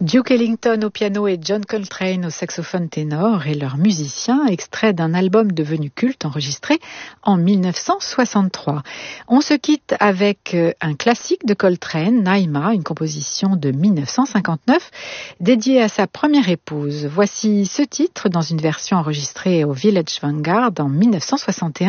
Duke Ellington au piano et John Coltrane au saxophone ténor et leurs musiciens, extrait d'un album devenu culte enregistré en 1963. On se quitte avec un classique de Coltrane, Naima, une composition de 1959 dédiée à sa première épouse. Voici ce titre dans une version enregistrée au Village Vanguard en 1961